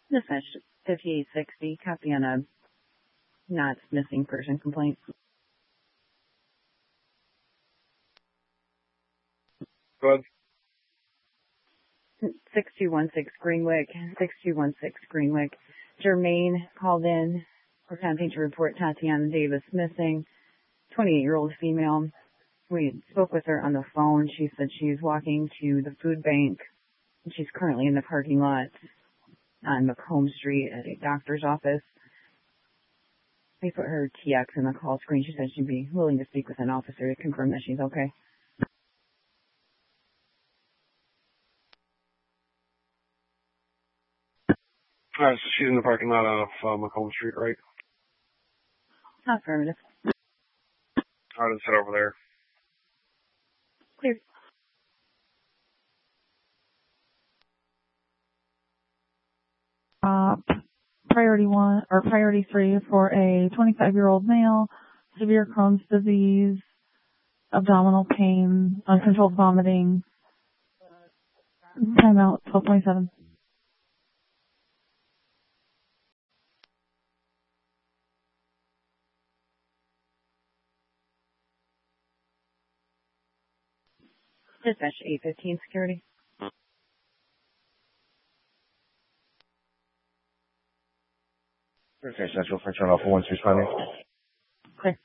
Dispatch 5860, copy on a not missing person complaint. Go ahead. 6216 Greenwick, 6216 Greenwick. Jermaine called in attempting to report Tatiana Davis missing, 28-year-old female. We spoke with her on the phone. She said she's walking to the food bank. She's currently in the parking lot on Macomb Street at a doctor's office. We put her TX in the call screen. She said she'd be willing to speak with an officer to confirm that she's okay. All right, so she's in the parking lot of Macomb Street, right? Affirmative. All right, let's head over there. Clear. Priority 1 or priority 3 for a 25-year-old male, severe Crohn's disease, abdominal pain, uncontrolled vomiting. Timeout 12:27. Dispatch 815 security. Okay, Central for turn off 1 responding. Clear.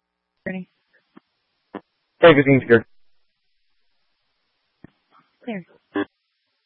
Security. Everything's good. Clear.